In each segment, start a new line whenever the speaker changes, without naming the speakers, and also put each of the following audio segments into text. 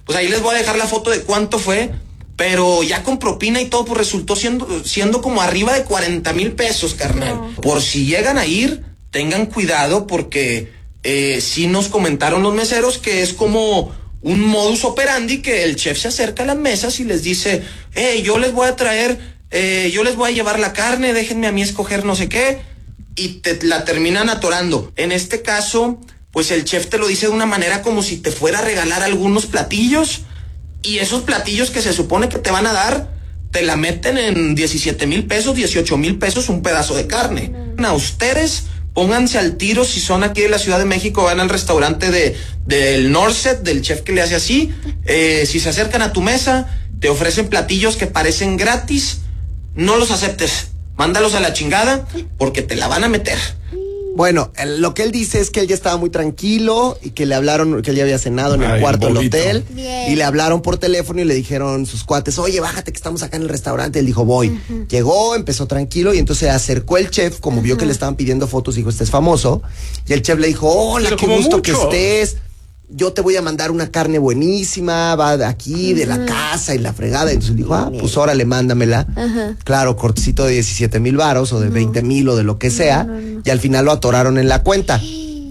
Pues ahí les voy a dejar la foto de cuánto fue, pero ya con propina y todo, pues resultó siendo como arriba de 40,000 pesos, carnal. No. Por si llegan a ir, tengan cuidado porque sí nos comentaron los meseros que es como un modus operandi que el chef se acerca a las mesas y les dice, yo les voy a traer, yo les voy a llevar la carne, déjenme a mí escoger no sé qué, y te la terminan atorando. En este caso, pues el chef te lo dice de una manera como si te fuera a regalar algunos platillos, y esos platillos que se supone que te van a dar, te la meten en 17,000 pesos, 18,000 pesos un pedazo de carne. A ustedes, pónganse al tiro si son aquí de la Ciudad de México, van al restaurante del Norset, del chef que le hace así. Si se acercan a tu mesa, te ofrecen platillos que parecen gratis, no los aceptes, mándalos a la chingada porque te la van a meter.
Bueno, lo que él dice es que él ya estaba muy tranquilo y que le hablaron, que él ya había cenado en el cuarto del hotel. Bien. Y le hablaron por teléfono y le dijeron sus cuates, oye, bájate que estamos acá en el restaurante. Él dijo, voy. Llegó, empezó tranquilo y entonces acercó el chef, como vio que le estaban pidiendo fotos, dijo, este es famoso. Y el chef le dijo, hola, qué gusto que estés. Yo te voy a mandar una carne buenísima, va de aquí, de la casa y la fregada. Entonces dijo, pues órale, mándamela. Claro, cortecito de 17,000 varos o de 20,000 o de lo que sea. Y al final lo atoraron en la cuenta.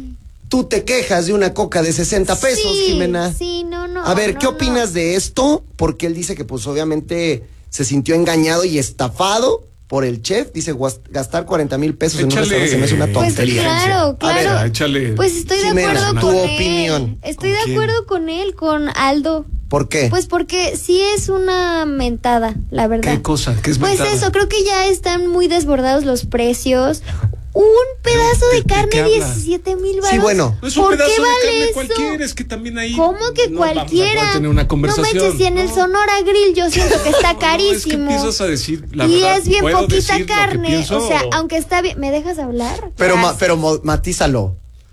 Tú te quejas de una coca de 60 pesos, Jimena.
Sí, no.
A ver, ¿qué opinas de esto? Porque él dice que pues obviamente se sintió engañado y estafado por el chef. Dice, gastar 40,000 pesos en un restaurante se me hace una tontería.
Pues claro.
A ver, échale.
Pues estoy de acuerdo con
tu
él.
opinión.
Estoy de acuerdo con él, con Aldo.
¿Por qué?
Pues porque sí es una mentada, la verdad.
¿Qué cosa? ¿Qué es
pues
mentada?
Eso, creo que ya están muy desbordados los precios. Un pedazo de carne, 17,000 varos.
Sí, bueno.
No es un pedazo de carne cualquiera, es que también ahí...
¿Cómo que cualquiera?
Vamos a tener una conversación.
No manches, si en el Sonora Grill yo siento que está carísimo.
Es que empiezas a decir, la
y
verdad,
es bien poquita carne,
pienso,
o sea, aunque está bien, ¿me dejas hablar?
Pero matízalo.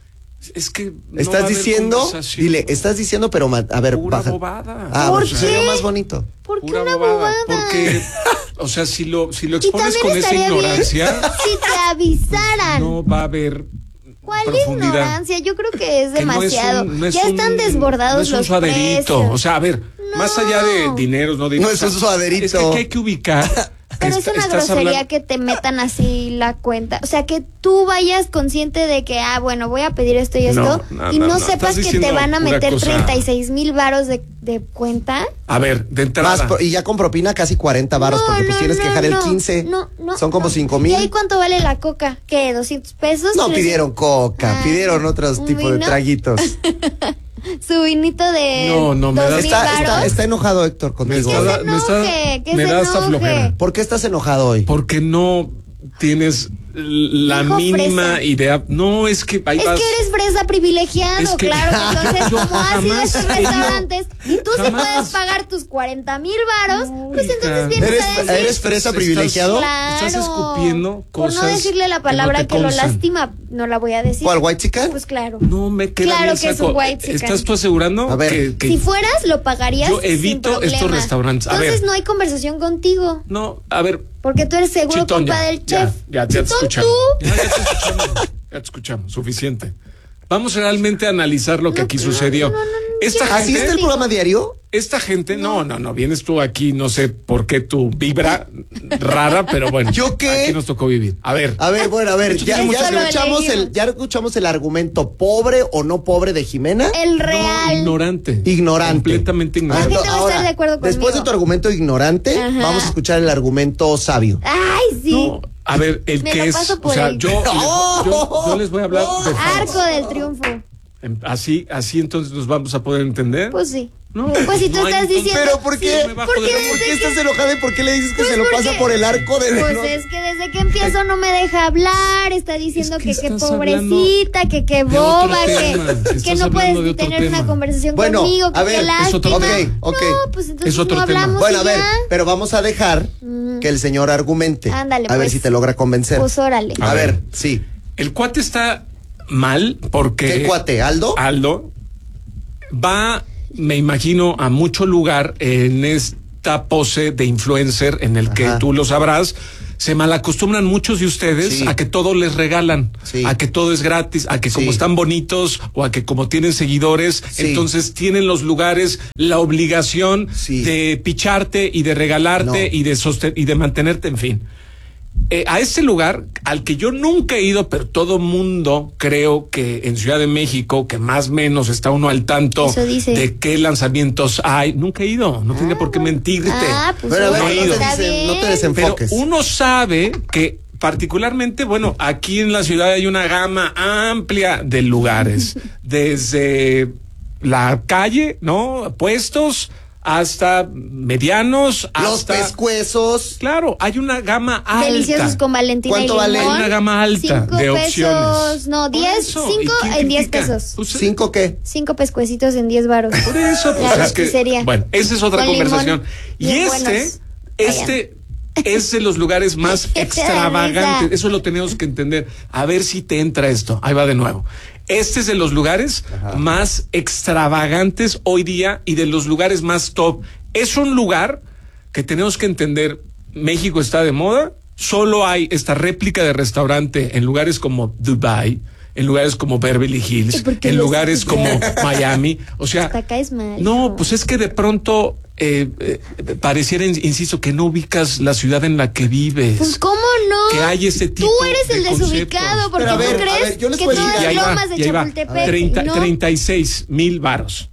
Es que no
estás diciendo, dile, estás diciendo, pero a ver,
pura
baja.
bobada.
¿Por
pues
qué?
sería más bonito.
¿Por qué
Pura
una
bobada?
bobada?
Porque, o sea, si lo expones con esa ignorancia,
si te avisaran.
no va a haber
¿Cuál
profundidad.
Ignorancia? Yo creo que es
Que
demasiado.
No es
ya están desbordados
no es un
los
suaderito.
precios.
O sea, a ver, más allá de dineros, no
es un suaderito.
Es que hay que ubicar.
Pero es una grosería que te metan así la cuenta. O sea, que tú vayas consciente de que, bueno, voy a pedir esto y esto, y no sepas que te van a meter 36,000 varos de cuenta.
A ver, de entrada.
Y ya con propina casi 40 varos, porque pues tienes que dejar el 15. Son como 5,000.
¿Y ahí cuánto vale la coca? ¿Qué? ¿200 pesos?
No pidieron coca, pidieron otros tipos de traguitos.
Su vinito de
está enojado Héctor contigo.
Me da hasta flojera.
¿Por qué estás enojado hoy?
Porque no tienes la mínima idea. No, es que ahí vas.
Que eres fresa privilegiado, claro. Entonces, como has ido a estos restaurantes y tú sí puedes pagar tus 40,000 varos, pues entonces vienes a decir.
¿Eres fresa privilegiado?
Claro.
Estás escupiendo cosas.
Por no decirle la palabra que lo lastima, no la voy a decir.
¿Cuál, white chicken?
Pues claro.
No me queda
claro
bien
que
saco.
Es un white chicken.
¿Estás tú asegurando?
A ver,
que
si fueras, lo pagarías.
Yo evito estos restaurantes.
Entonces no hay conversación contigo.
No, a ver.
Porque tú eres seguro
Chitón,
culpa del chef.
Ya te escuchamos. Ya te escuchamos, suficiente. Vamos realmente a analizar lo que aquí sucedió.
¿Así está el programa diario?
Esta gente, no, vienes tú aquí, no sé por qué tu vibra rara, pero bueno.
¿Yo qué?
Aquí nos tocó vivir. A ver,
ya escuchamos el argumento pobre o no pobre de Jimena.
El real.
No, ignorante.
Completamente
ignorante.
La gente va a estar de acuerdo conmigo.
Después de tu argumento ignorante, vamos a escuchar el argumento sabio.
Ay, sí.
No, a ver, el que es, o sea, yo les voy a hablar de
Arco del Triunfo.
Así entonces nos vamos a poder entender.
Pues sí.
No,
pues si tú estás diciendo.
¿Pero por qué?
Sí,
¿Por qué estás enojada y por qué le dices que se lo pasa por el arco de
Pues es que desde que empiezo no me deja hablar, está diciendo que qué pobrecita, que qué boba, que no puedes tener una conversación conmigo, que qué lástima.
Ok.
No, pues entonces no hablamos.
Bueno, a ver, pero vamos a dejar que el señor argumente.
Ándale,
a ver si te logra convencer.
Pues órale.
A ver, sí.
El cuate está mal porque...
¿Qué cuate? ¿Aldo?
Aldo va, me imagino, a mucho lugar en esta pose de influencer en el que tú lo sabrás, se malacostumbran muchos de ustedes a que todo les regalan, a que todo es gratis, a que como están bonitos o a que como tienen seguidores, entonces tienen los lugares la obligación de picharte y de regalarte y de mantenerte, en fin. A este lugar al que yo nunca he ido, pero todo mundo creo que en Ciudad de México, que más o menos está uno al tanto de qué lanzamientos hay, nunca he ido, no tiene por qué mentirte.
Pues
pero
no
he ido. No te desenfoques.
Pero uno sabe que particularmente, bueno, aquí en la ciudad hay una gama amplia de lugares, desde la calle, ¿no? Puestos hasta medianos,
los pescuezos.
Claro, hay una gama alta.
Deliciosos con Valentina.
¿Cuánto vale?
Hay una gama alta de opciones.
No, 10, 5 en 10 pesos.
Pues, ¿5 qué?
5 pescuecitos en 10 varos.
Por eso, pues es que, bueno, esa es otra conversación. Y este es de los lugares más extravagantes. Eso lo tenemos que entender. A ver si te entra esto. Ahí va de nuevo. Este es de los lugares más extravagantes hoy día y de los lugares más top. Es un lugar que tenemos que entender. México está de moda. Solo hay esta réplica de restaurante en lugares como Dubai, en lugares como Beverly Hills, en lugares como Miami. O sea, no, pues es que de pronto pareciera, insisto, que no ubicas la ciudad en la que vives.
Pues cómo no.
Que hay ese tipo.
Tú eres el desubicado, porque tú crees que todas lomas de Chapultepec.
36,000 varos.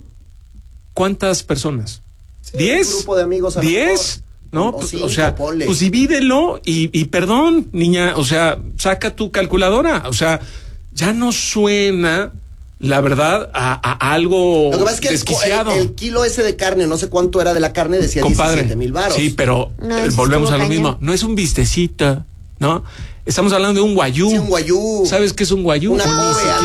¿Cuántas personas? ¿10?
Un grupo de amigos.
¿10? ¿No? Pues,
cinco,
o sea,
ponle.
pues divídelo y perdón, niña, o sea, saca tu calculadora. O sea, ya no suena, la verdad, a algo
lo que pasa es que
desquiciado.
El kilo ese de carne, no sé cuánto era de la carne, decía 17,000 varos.
Sí, pero volvemos a lo mismo. No es un bistecito, ¿no? Estamos hablando de un guayú.
Sí, un guayú.
¿Sabes qué es un guayú?
Una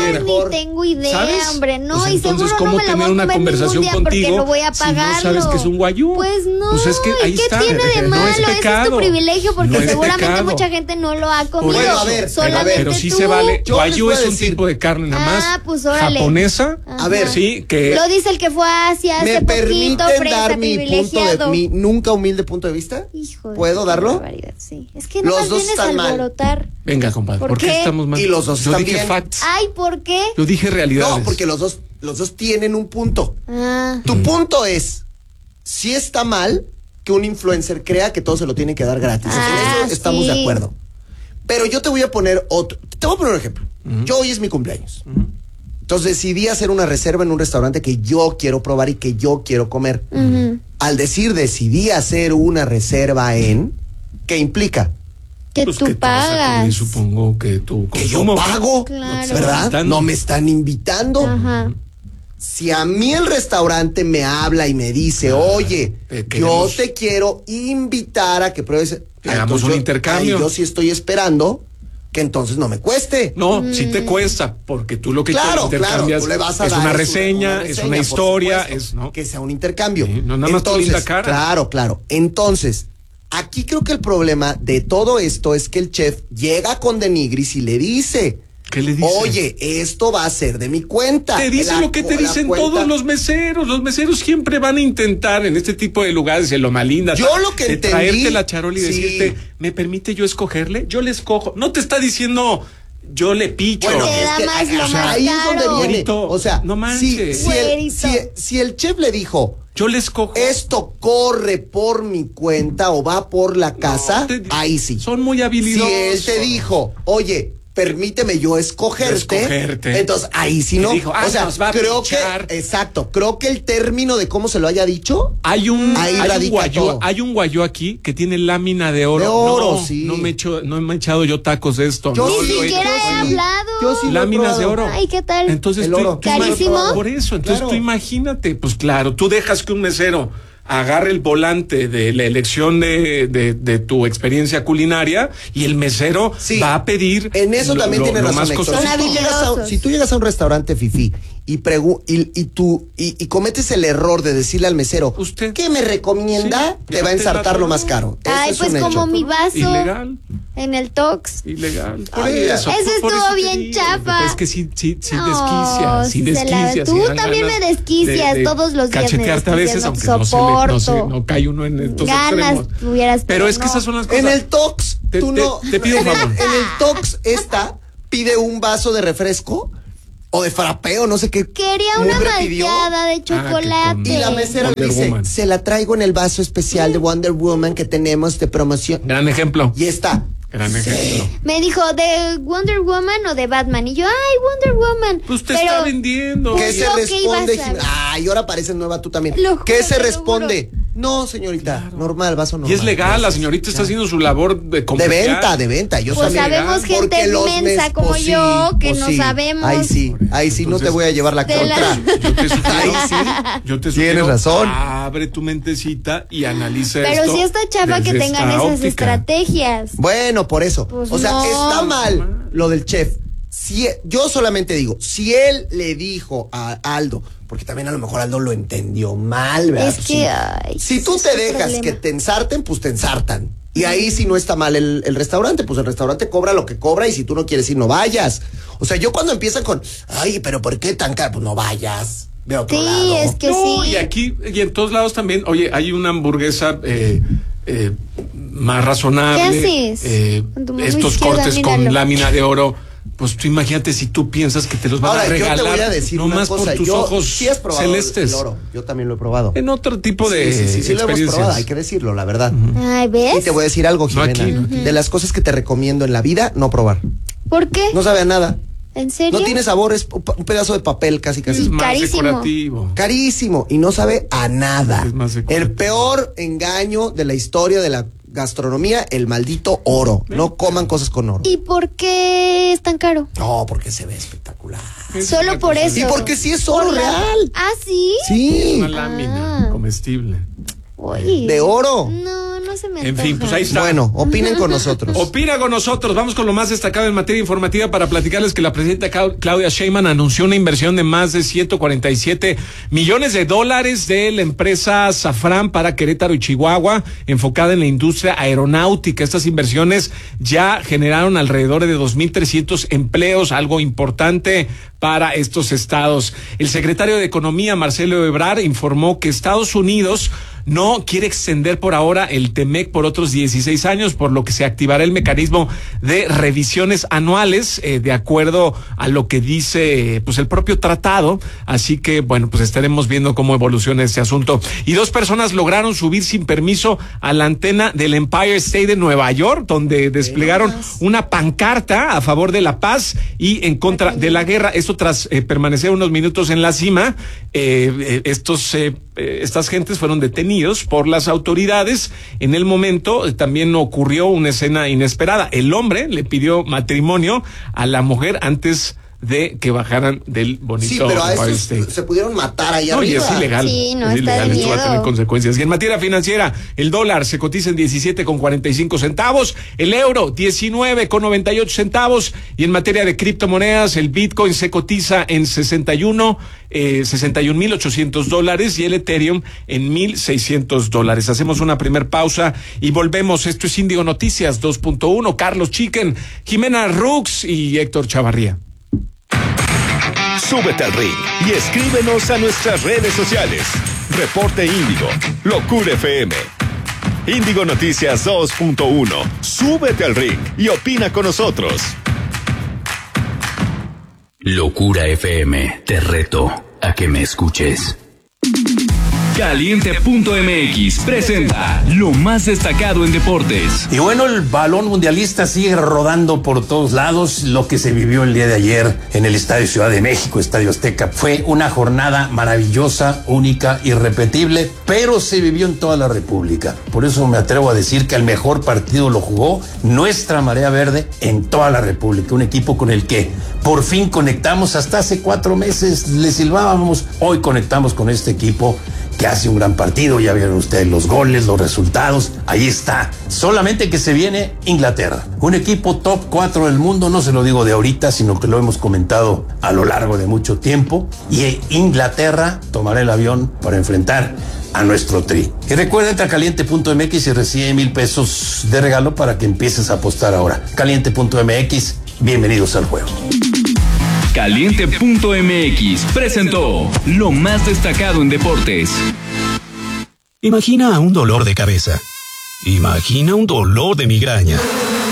ni tengo idea,
¿sabes?
hombre. No,
pues
y
entonces,
seguro
¿cómo
no me la
tener
voy a
una
comer
conversación
ningún día
contigo
porque no voy a pagarlo?
si no sabes qué es un guayú?
Pues no.
Pues es que ahí
¿Qué
está.
tiene de malo?
No es
Ese
pecado.
es tu privilegio porque
No es
seguramente
pecado.
mucha gente no lo ha comido.
Bueno, a ver,
solamente
pero sí
tú.
se vale.
Yo
Guayú
les voy
es
a
un
decir.
tipo de carne nada más
Pues órale.
japonesa.
A ver,
sí, que
Lo dice el que fue a Asia hace
¿me
poquito,
permiten
fresa,
dar mi nunca humilde punto de vista?
Hijo de
¿Puedo darlo?
barbaridad, sí. Es que no
Los
más
dos
vienes a
están mal.
alborotar.
venga, compadre,
¿Por
¿por qué
qué?
estamos mal?
Y los dos
Yo
están
dije
bien.
facts.
Ay, ¿por qué?
Yo dije realidades.
No, porque los dos tienen un punto. Tu punto es, si está mal que un influencer crea que todo se lo tiene que dar gratis. En eso estamos de acuerdo. Pero yo te voy a poner otro. Te voy a poner un ejemplo. Yo hoy es mi cumpleaños. Entonces decidí hacer una reserva en un restaurante que yo quiero probar y que yo quiero comer. Al decir decidí hacer una reserva en, ¿qué implica?
Que
Pues
tú
que te vas a
pagas.
cubrir, supongo que tú
Que yo pago,
Claro.
¿verdad? No me están invitando.
Ajá.
Si a mí el restaurante me habla y me dice, oye, yo te quiero invitar a que pruebes,
hagamos un intercambio.
Yo sí estoy esperando que entonces no me cueste.
No, sí te cuesta, porque tú lo que intercambias
tú le vas a
es
dar
una reseña, es una historia,
por supuesto,
¿no?
que sea un intercambio.
Sí, no nada más tu linda cara.
Claro. Entonces, aquí creo que el problema de todo esto es que el chef llega con Denigris y le dice,
¿qué le dice?
oye, esto va a ser de mi cuenta.
Te dice lo que te dicen todos los meseros. Los meseros siempre van a intentar en este tipo de lugares, en Loma Linda,
yo lo que entendí,
traerte la charola y decirte, ¿me permite yo escogerle? Yo le escojo. No te está diciendo, yo le picho.
Bueno,
Te da más lo más
ahí es donde
caro.
viene.
Güerito,
O sea,
no manches.
si el chef le dijo,
yo le escojo.
esto corre por mi cuenta o va por la casa, ahí sí.
Son muy habilidosos.
Si él te dijo, oye, permíteme yo escogerte. Entonces, ahí sí no.
Dijo,
o sea,
nos va a
creo
pichar.
creo que el término de cómo se lo haya dicho,
Hay un
radica todo.
guayú aquí que tiene lámina de oro.
De oro,
no,
sí.
no me he echado yo tacos de esto.
Yo
no,
Ni
sí,
siquiera he hablado.
yo sí lo he
láminas de
probado.
oro.
Ay, ¿qué tal?
Entonces
El oro.
¿Carísimo?
Por eso, entonces
Claro.
tú imagínate, pues claro, tú dejas que un mesero agarre el volante de la elección de tu experiencia culinaria y el mesero
Sí.
va a pedir
En eso también tiene
lo
razón,
más
Héctor.
costoso.
Si tú llegas a un restaurante fifí y cometes el error de decirle al mesero,
¿Usted?
¿qué me recomienda?
Sí,
te va a ensartar lo más caro. Eso
Ay,
es
pues
un
como
hecho.
mi vaso
Ilegal.
en el Tox.
Ilegal.
Ese estuvo bien chafa.
Es que sí
No,
desquicia, sí
sí se la-
desquicia.
tú
sí dan
también
ganas
me desquicias, todos los días me
cachetearte a veces,
desquicias,
aunque
no
no
soporto.
no cae uno en estos
Ganas
extremos.
tuvieras,
Pero es que
no.
esas son las cosas.
En el Tox,
Te pido un favor.
En el Tox pide un vaso de refresco o de frappé o no sé qué.
Quería una malteada de chocolate.
Y la mesera le dice, se la traigo en el vaso especial de Wonder Woman que tenemos de promoción.
Gran ejemplo.
Y está.
Gran ejemplo.
Me dijo, ¿de Wonder Woman o de Batman? Y yo, ay, Wonder Woman.
Pues te está vendiendo.
¿Qué se responde? Ay, ahora pareces nueva tú también. ¿Qué se responde? No, señorita, normal, vaso normal.
Y es legal, la señorita está haciendo su labor de comercial.
De venta. Yo
pues sabemos gente inmensa como yo, que no sabemos.
Ahí sí, entonces, no te voy a llevar la contra.
Yo te sugiero,
tienes razón.
Abre tu mentecita y analiza esto.
Pero si está chava que tengan esas estrategias.
Bueno, por eso.
Pues
está mal lo del chef. Yo solamente digo, si él le dijo a Aldo, porque también a lo mejor Aldo lo entendió mal, ¿verdad?
Es que,
si tú te dejas que te ensarten, pues te ensartan. Y ahí sí no está mal el restaurante, pues el restaurante cobra lo que cobra y si tú no quieres ir, no vayas. O sea, yo cuando empiezan con, ay, pero ¿por qué tan caro? Pues no vayas. De otro lado.
Sí, es que sí.
Y aquí, y en todos lados también, oye, hay una hamburguesa más razonable.
¿Qué haces?
Estos cortes con lámina de oro. Pues tú imagínate si tú piensas que te los van a regalar.
Yo te voy a decir
nomás
una cosa.
por tus ojos
sí has probado
celestes.
El oro. Yo también lo he probado.
En otro tipo de
sí lo hemos probado, hay que decirlo, la verdad.
Ay, ¿ves?
Y te voy a decir algo, Jimena.
No aquí.
De las cosas que te recomiendo en la vida, no probar.
¿Por qué?
No sabe a nada.
¿En serio?
No tiene sabor, es un pedazo de papel casi.
Es más
carísimo.
decorativo.
Carísimo y no sabe a nada.
Es más decorativo.
El peor engaño de la historia de la gastronomía, el maldito oro. No coman cosas con oro.
¿Y por qué es tan caro?
No, porque se ve espectacular.
Solo por eso.
Y porque sí es oro real.
¿Ah, sí?
Sí.
Es una lámina comestible.
Uy.
De oro.
No se me
En
antoja.
fin, pues ahí está.
Bueno, opinen con nosotros.
Opina con nosotros. Vamos con lo más destacado en materia informativa para platicarles que la presidenta Claudia Sheinbaum anunció una inversión de más de $147 millones de la empresa Safran para Querétaro y Chihuahua, enfocada en la industria aeronáutica. Estas inversiones ya generaron alrededor de 2,300 empleos, algo importante para estos estados. El secretario de Economía, Marcelo Ebrard, informó que Estados Unidos no quiere extender por ahora el TEMEC por otros 16 años, por lo que se activará el mecanismo de revisiones anuales, de acuerdo a lo que dice pues el propio tratado. Así que, bueno, pues estaremos viendo cómo evoluciona este asunto. Y 2 personas lograron subir sin permiso a la antena del Empire State de Nueva York, donde desplegaron una pancarta a favor de la paz y en contra de la guerra. Esto tras permanecer unos minutos en la cima. Estas gentes fueron detenidos por las autoridades. En el momento también ocurrió una escena inesperada. El hombre le pidió matrimonio a la mujer antes de que bajaran del bonito.
Sí, pero a esos se pudieron matar ahí arriba.
Oye, es ilegal.
Sí, no,
es
está
ilegal,
de
esto va a tener
miedo.
consecuencias. Y en materia financiera, el dólar se cotiza en 17,45 centavos, el euro 19,98 centavos, y en materia de criptomonedas, el Bitcoin se cotiza en 61,800 dólares y el Ethereum en $1,600. Hacemos una primer pausa y volvemos. Esto es Índigo Noticias 2.1. Carlos Chicken, Jimena Rux y Héctor Chavarría.
Súbete al ring y escríbenos a nuestras redes sociales. Reporte Índigo, Locura FM. Índigo Noticias 2.1. Súbete al ring y opina con nosotros.
Locura FM, te reto a que me escuches. Caliente.mx presenta lo más destacado en deportes.
Y bueno, el balón mundialista sigue rodando por todos lados. Lo que se vivió el día de ayer en el Estadio Ciudad de México, Estadio Azteca, fue una jornada maravillosa, única, irrepetible, pero se vivió en toda la República. Por eso me atrevo a decir que el mejor partido lo jugó nuestra Marea Verde en toda la República. Un equipo con el que por fin conectamos. Hasta hace 4 meses le silbábamos. Hoy conectamos con este equipo que hace un gran partido. Ya vieron ustedes los goles, los resultados. Ahí está. Solamente que se viene Inglaterra. Un equipo top 4 del mundo. No se lo digo de ahorita, sino que lo hemos comentado a lo largo de mucho tiempo. Y Inglaterra tomará el avión para enfrentar a nuestro Tri. Y recuerda, entra a caliente.mx y recibe $1,000 de regalo para que empieces a apostar ahora. Caliente.mx. Bienvenidos al juego.
Caliente.mx presentó lo más destacado en deportes.
Imagina un dolor de cabeza. Imagina un dolor de migraña.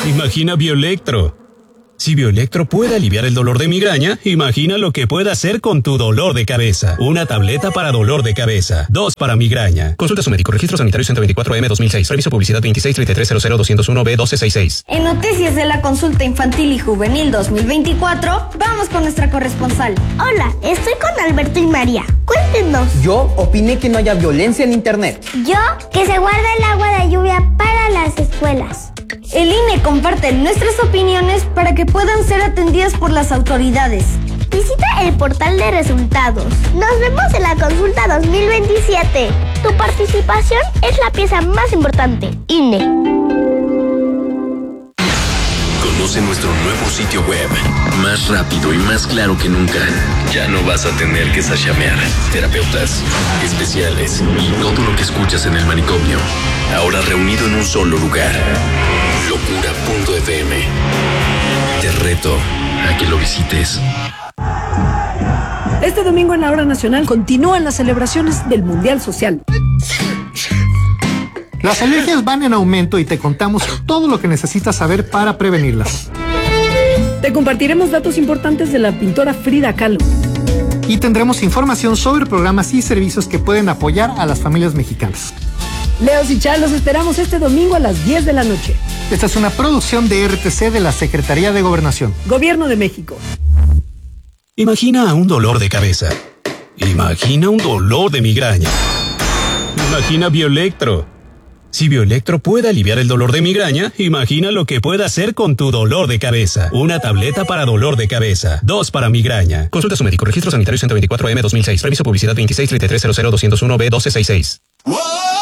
Imagina Bioelectro. Si Bioelectro puede aliviar el dolor de migraña, imagina lo que puede hacer con tu dolor de cabeza. Una tableta para dolor de cabeza. 2 para migraña. Consulta a su médico. Registro sanitario 124M 2006. Permiso publicidad 2633000201B1266.
En Noticias de la Consulta Infantil y Juvenil 2024, vamos con nuestra corresponsal.
Hola, estoy con Alberto y María. Cuéntenos.
Yo opiné que no haya violencia en internet.
Yo, que se guarda el agua de lluvia para las escuelas.
El INE comparte nuestras opiniones para que puedan ser atendidas por las autoridades.
Visita el portal de resultados. Nos vemos en la consulta 2027. Tu participación es la pieza más importante. INE.
Conoce nuestro nuevo sitio web, más rápido y más claro que nunca. Ya no vas a tener que sashamear. Terapeutas, especiales y todo lo que escuchas en el manicomio, ahora reunido en un solo lugar. Locura.fm. Te reto a que lo visites.
Este domingo en la Hora Nacional continúan las celebraciones del Mundial Social.
Las alergias van en aumento y te contamos todo lo que necesitas saber para prevenirlas.
Te compartiremos datos importantes de la pintora Frida Kahlo.
Y tendremos información sobre programas y servicios que pueden apoyar a las familias mexicanas.
Leos y Char, los esperamos este domingo a las 10 de la noche.
Esta es una producción de RTC de la Secretaría de Gobernación.
Gobierno de México.
Imagina un dolor de cabeza. Imagina un dolor de migraña. Imagina Bioelectro. Si Bioelectro puede aliviar el dolor de migraña, imagina lo que puede hacer con tu dolor de cabeza. Una tableta para dolor de cabeza. 2 para migraña. Consulta a su médico. Registro sanitario 124M 2006. Permiso publicidad 2633000201B1266.